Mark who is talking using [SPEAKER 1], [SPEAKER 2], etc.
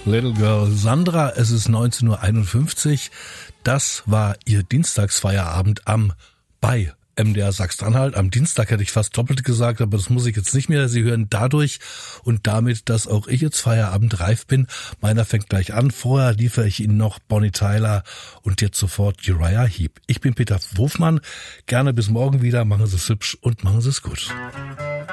[SPEAKER 1] Little Girl Sandra, es ist 19:51 Uhr. Das war ihr Dienstagsfeierabend bei MDR Sachsen-Anhalt. Am Dienstag hätte ich fast doppelt gesagt, aber das muss ich jetzt nicht mehr. Sie hören dadurch und damit, dass auch ich jetzt Feierabend reif bin. Meiner fängt gleich an. Vorher liefere ich Ihnen noch Bonnie Tyler und jetzt sofort Uriah Heep. Ich bin Peter Wofmann. Gerne bis morgen wieder. Machen Sie es hübsch und machen Sie es gut.